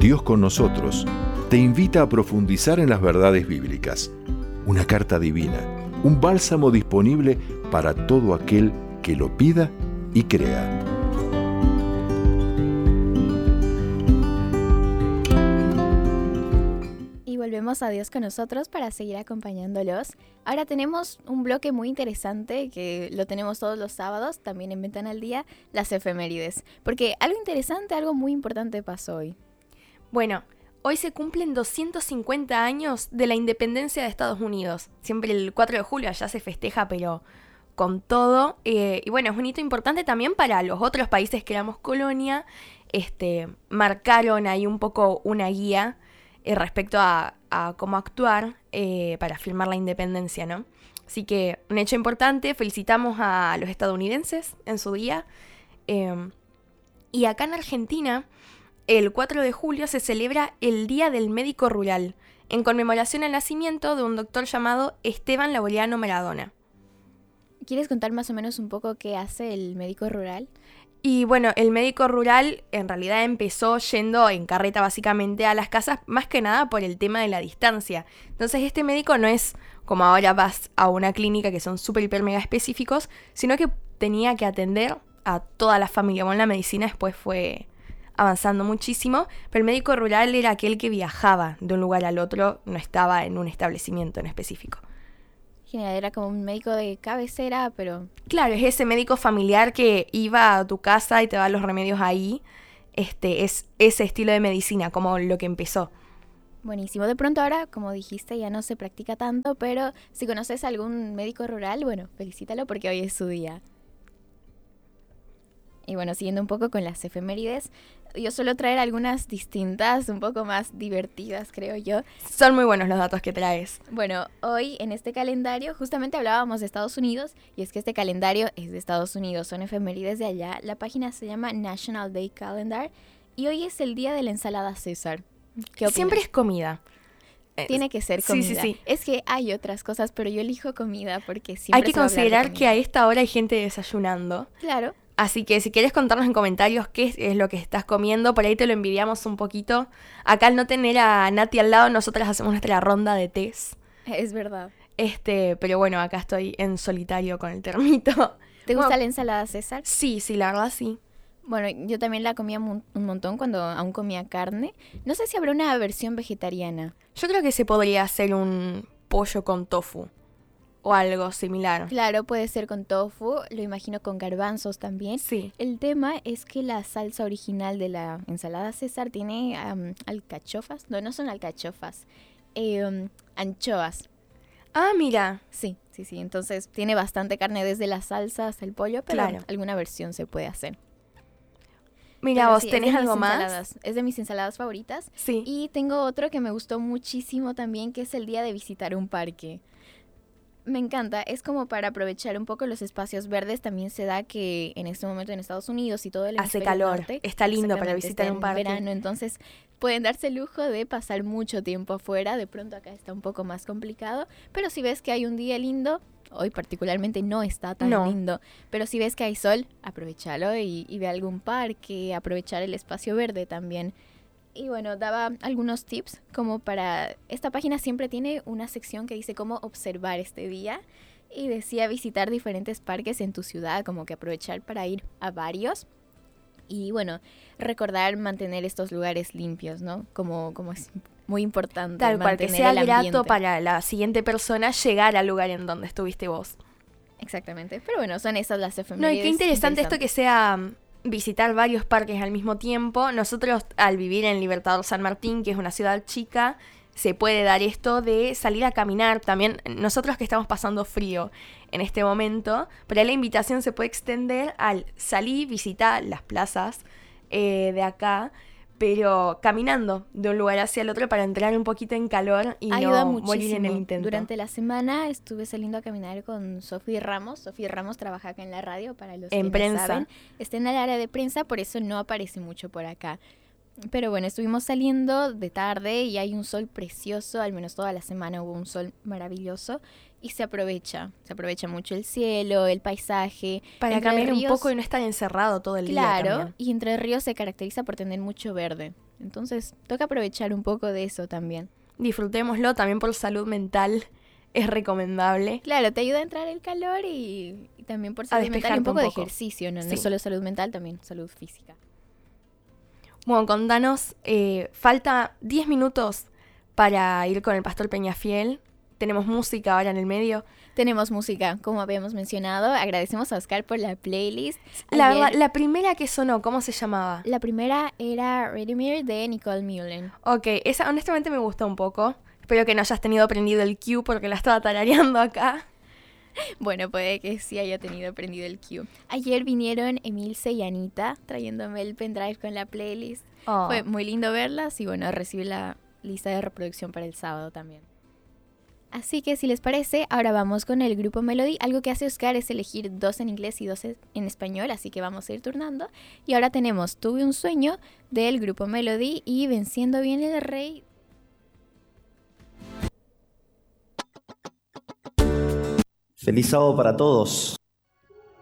Dios con nosotros, te invita a profundizar en las verdades bíblicas. Una carta divina, un bálsamo disponible para todo aquel que lo pida y crea. Y volvemos a Dios con nosotros para seguir acompañándolos. Ahora tenemos un bloque muy interesante que lo tenemos todos los sábados, también en Ventana al Día, las efemérides. Porque algo interesante, algo muy importante pasó hoy. Bueno, hoy se cumplen 250 años de la independencia de Estados Unidos. Siempre el 4 de julio allá se festeja, pero con todo. Y bueno, es un hito importante también para los otros países que éramos colonia. Marcaron ahí un poco una guía respecto a cómo actuar para firmar la independencia, ¿no? Así que un hecho importante, felicitamos a los estadounidenses en su día. Y acá en Argentina, el 4 de julio se celebra el Día del Médico Rural, en conmemoración al nacimiento de un doctor llamado Esteban Laureano Maradona. ¿Quieres contar más o menos un poco qué hace el médico rural? Y bueno, el médico rural en realidad empezó yendo en carreta básicamente a las casas, más que nada por el tema de la distancia. Entonces este médico no es como ahora vas a una clínica que son súper, hiper, mega específicos, sino que tenía que atender a toda la familia. Bueno, la medicina después fue avanzando muchísimo, pero el médico rural era aquel que viajaba de un lugar al otro, no estaba en un establecimiento en específico. General, era como un médico de cabecera, pero... Claro, es ese médico familiar que iba a tu casa y te da los remedios ahí. Es ese estilo de medicina, como lo que empezó. Buenísimo. De pronto ahora, como dijiste, ya no se practica tanto, pero si conoces a algún médico rural, bueno, felicítalo porque hoy es su día. Y bueno, siguiendo un poco con las efemérides, yo suelo traer algunas distintas, un poco más divertidas, creo yo. Son muy buenos los datos que traes. Bueno, hoy en este calendario justamente hablábamos de Estados Unidos, y es que este calendario es de Estados Unidos, son efemérides de allá. La página se llama National Day Calendar y hoy es el día de la ensalada César. ¿Qué opinas? Siempre es comida. Tiene que ser comida. Sí. Es que hay otras cosas, pero yo elijo comida porque siempre hay que se va a hablar de considerar comida. que a esta hora hay gente desayunando. Claro. Así que si quieres contarnos en comentarios qué es lo que estás comiendo, por ahí te lo envidiamos un poquito. Acá al no tener a Nati al lado, nosotras hacemos nuestra ronda de tés. Es verdad. Pero bueno, acá estoy en solitario con el termito. ¿Te gusta la ensalada César? Sí, la verdad sí. Bueno, yo también la comía un montón cuando aún comía carne. No sé si habrá una versión vegetariana. Yo creo que se podría hacer un pollo con tofu o algo similar. Claro, puede ser con tofu, lo imagino con garbanzos también. Sí. El tema es que la salsa original de la ensalada César tiene alcachofas. No son alcachofas, anchoas. Ah, mira. Sí. Entonces tiene bastante carne desde la salsa hasta el pollo, pero claro, alguna versión se puede hacer. Mira, pero vos sí, tenés algo más. Es de mis ensaladas favoritas. Sí. Y tengo otro que me gustó muchísimo también, que es el día de visitar un parque. Me encanta, es como para aprovechar un poco los espacios verdes. También se da que en este momento en Estados Unidos y todo el hace hemisferio calor, norte, está lindo para visitar un parque. Verano, entonces pueden darse el lujo de pasar mucho tiempo afuera. De pronto acá está un poco más complicado, pero si ves que hay un día lindo, hoy particularmente no está tan lindo, pero si ves que hay sol, aprovechalo y ve a algún parque, aprovechar el espacio verde también. Y bueno, daba algunos tips como para... Esta página siempre tiene una sección que dice cómo observar este día. Y decía visitar diferentes parques en tu ciudad, como que aprovechar para ir a varios. Y bueno, recordar mantener estos lugares limpios, ¿no? Como es muy importante. Tal cual, que sea grato para la siguiente persona llegar al lugar en donde estuviste vos. Exactamente. Pero bueno, son esas las efemérides. No, y qué interesante esto que sea... visitar varios parques al mismo tiempo. Nosotros, al vivir en Libertador San Martín, que es una ciudad chica, se puede dar esto de salir a caminar. También nosotros que estamos pasando frío en este momento, pero la invitación se puede extender al salir, visitar las plazas de acá, pero caminando de un lugar hacia el otro para entrar un poquito en calor y ayuda no muchísimo. Morir en el intento. Durante la semana estuve saliendo a caminar con Sofía Ramos. Sofía Ramos trabaja acá en la radio, para los que no saben. Está en el área de prensa, por eso no aparece mucho por acá. Pero bueno, estuvimos saliendo de tarde y hay un sol precioso, al menos toda la semana hubo un sol maravilloso. y se aprovecha mucho el cielo, el paisaje. Para cambiar un poco y no estar encerrado todo el día. Claro, y Entre Ríos se caracteriza por tener mucho verde. Entonces, toca aprovechar un poco de eso también. Disfrutémoslo, también por salud mental es recomendable. Claro, te ayuda a entrar el calor y también por salud mental y un poco de ejercicio, ¿no? Sí. No solo salud mental, también salud física. Bueno, contanos, falta 10 minutos para ir con el Pastor Peñafiel. Tenemos música ahora en el medio. Tenemos música, como habíamos mencionado. Agradecemos a Oscar por la playlist. La primera que sonó, ¿cómo se llamaba? La primera era Redimir de Nicole Mullen. Ok, esa honestamente me gustó un poco. Espero que no hayas tenido prendido el cue porque la estaba tarareando acá. Bueno, puede que sí haya tenido prendido el cue. Ayer vinieron Emilce y Anita trayéndome el pendrive con la playlist. Oh. Fue muy lindo verlas y bueno, recibí la lista de reproducción para el sábado también. Así que si les parece, ahora vamos con el grupo Melody. Algo que hace Oscar es elegir 2 en inglés y 2 en español, así que vamos a ir turnando. Y ahora tenemos Tuve un sueño del grupo Melody y Venciendo viene el rey. Feliz sábado para todos.